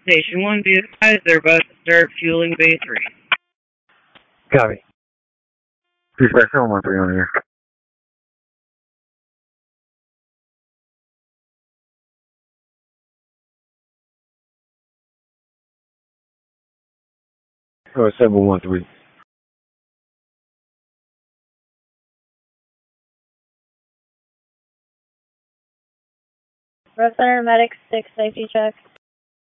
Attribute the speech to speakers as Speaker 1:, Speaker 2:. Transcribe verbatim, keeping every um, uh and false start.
Speaker 1: Station one, be advised they're about to start fueling Bay three.
Speaker 2: Copy. Dispatch seven one three on here. Oh, seven one three.
Speaker 3: Road Center Medic six safety check.